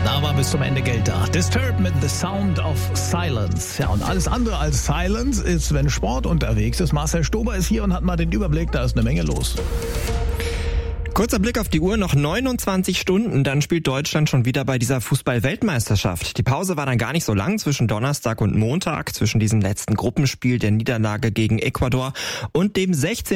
Aber bis zum Ende Geld da. Disturbed mit The Sound of Silence. Ja, und alles andere als Silence ist, wenn Sport unterwegs ist. Marcel Stober ist hier und hat mal den Überblick, da ist eine Menge los. Kurzer Blick auf die Uhr, noch 29 Stunden, dann spielt Deutschland schon wieder bei dieser Fußball-Weltmeisterschaft. Die Pause war dann gar nicht so lang zwischen Donnerstag und Montag, zwischen diesem letzten Gruppenspiel der Niederlage gegen Ecuador und dem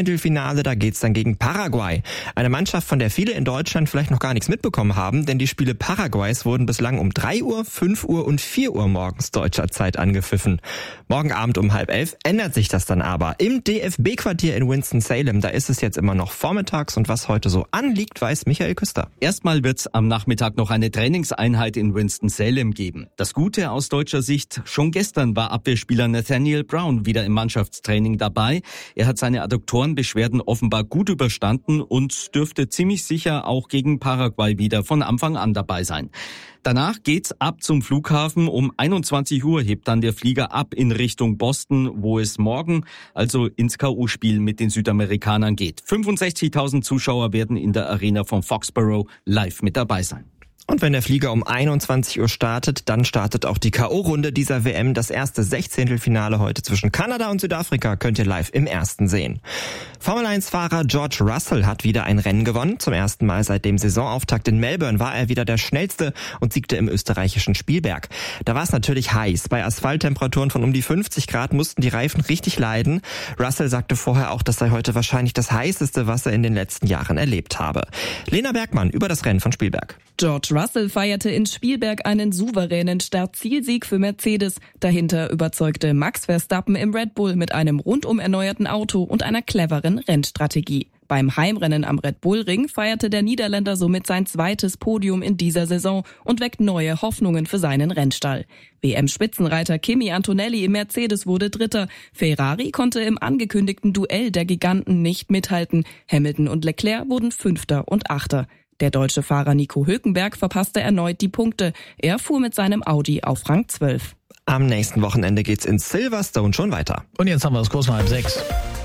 16. Da geht's dann gegen Paraguay. Eine Mannschaft, von der viele in Deutschland vielleicht noch gar nichts mitbekommen haben, denn die Spiele Paraguays wurden bislang um 3 Uhr, 5 Uhr und 4 Uhr morgens deutscher Zeit angepfiffen. Morgen Abend um 10:30 ändert sich das dann aber. Im DFB-Quartier in Winston-Salem, da ist es jetzt immer noch vormittags und was heute so anliegt, weiß Michael Küster. Erstmal wird es am Nachmittag noch eine Trainingseinheit in Winston-Salem geben. Das Gute aus deutscher Sicht, schon gestern war Abwehrspieler Nathaniel Brown wieder im Mannschaftstraining dabei. Er hat seine Adduktorenbeschwerden offenbar gut überstanden und dürfte ziemlich sicher auch gegen Paraguay wieder von Anfang an dabei sein. Danach geht's ab zum Flughafen. Um 21 Uhr hebt dann der Flieger ab in Richtung Boston, wo es morgen also ins K.O.-Spiel mit den Südamerikanern geht. 65.000 Zuschauer werden in der Arena von Foxborough live mit dabei sein. Und wenn der Flieger um 21 Uhr startet, dann startet auch die K.O.-Runde dieser WM. Das erste 16. heute zwischen Kanada und Südafrika könnt ihr live im ersten sehen. Formel-1-Fahrer George Russell hat wieder ein Rennen gewonnen. Zum ersten Mal seit dem Saisonauftakt in Melbourne war er wieder der Schnellste und siegte im österreichischen Spielberg. Da war es natürlich heiß. Bei Asphalttemperaturen von um die 50 Grad mussten die Reifen richtig leiden. Russell sagte vorher auch, das sei heute wahrscheinlich das heißeste, was er in den letzten Jahren erlebt habe. Lena Bergmann über das Rennen von Spielberg. George Russell feierte in Spielberg einen souveränen Startzielsieg für Mercedes. Dahinter überzeugte Max Verstappen im Red Bull mit einem rundum erneuerten Auto und einer cleveren Rennstrategie. Beim Heimrennen am Red Bull Ring feierte der Niederländer somit sein zweites Podium in dieser Saison und weckt neue Hoffnungen für seinen Rennstall. WM-Spitzenreiter Kimi Antonelli im Mercedes wurde Dritter. Ferrari konnte im angekündigten Duell der Giganten nicht mithalten. Hamilton und Leclerc wurden Fünfter und Achter. Der deutsche Fahrer Nico Hülkenberg verpasste erneut die Punkte. Er fuhr mit seinem Audi auf Rang 12. Am nächsten Wochenende geht's in Silverstone schon weiter. Und jetzt haben wir es kurz nach 5:30.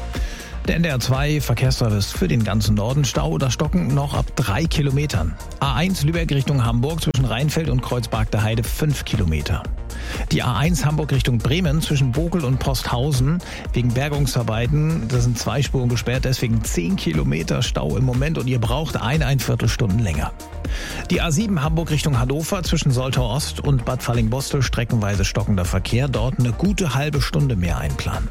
Der NDR 2 Verkehrsservice für den ganzen Norden. Stau oder Stocken noch ab 3 Kilometern. A1 Lübeck Richtung Hamburg zwischen Rheinfeld und Kreuzberg der Heide 5 Kilometer. Die A1 Hamburg Richtung Bremen zwischen Bokel und Posthausen wegen Bergungsarbeiten. Da sind 2 Spuren gesperrt, deswegen 10 Kilometer Stau im Moment und ihr braucht eine Viertelstunde länger. Die A7 Hamburg Richtung Hannover zwischen Soltau Ost und Bad Fallingbostel streckenweise stockender Verkehr. Dort eine gute halbe Stunde mehr einplanen.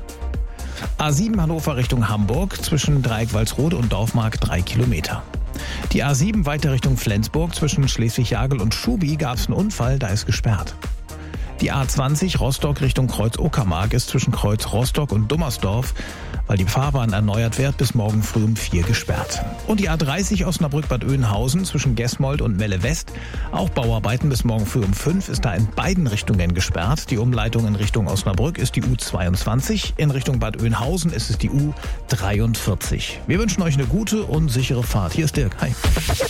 A7 Hannover Richtung Hamburg zwischen Dreieck-Walsrode und Dorfmark 3 Kilometer. Die A7 weiter Richtung Flensburg zwischen Schleswig-Jagel und Schubi gab es einen Unfall, da ist gesperrt. Die A20 Rostock Richtung Kreuz-Uckermark ist zwischen Kreuz Rostock und Dummersdorf, weil die Fahrbahn erneuert wird, bis morgen früh um 4 gesperrt. Und die A30 Osnabrück-Bad Oeynhausen zwischen Gesmold und Melle West, auch Bauarbeiten bis morgen früh um 5, ist da in beiden Richtungen gesperrt. Die Umleitung in Richtung Osnabrück ist die U22, in Richtung Bad Oeynhausen ist es die U43. Wir wünschen euch eine gute und sichere Fahrt. Hier ist Dirk. Hi.